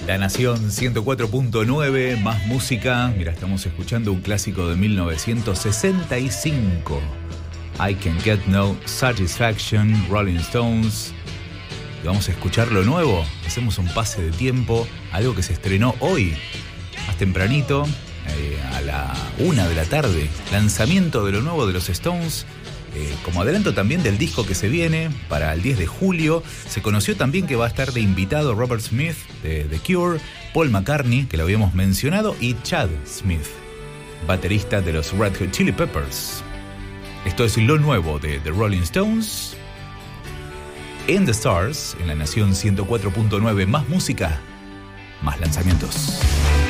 La Nación 104.9, más música. Mira, estamos escuchando un clásico de 1965. I Can Get No Satisfaction, Rolling Stones. Y vamos a escuchar lo nuevo. Hacemos un pase de tiempo, algo que se estrenó hoy, más tempranito, a la 1 de la tarde. Lanzamiento de lo nuevo de los Stones. Como adelanto también del disco que se viene para el 10 de julio. Se conoció también que va a estar de invitado Robert Smith de The Cure, Paul McCartney, que lo habíamos mencionado, y Chad Smith, baterista de los Red Hot Chili Peppers. Esto es lo nuevo de The Rolling Stones en The Stars, en La Nación 104.9. Más música, más lanzamientos.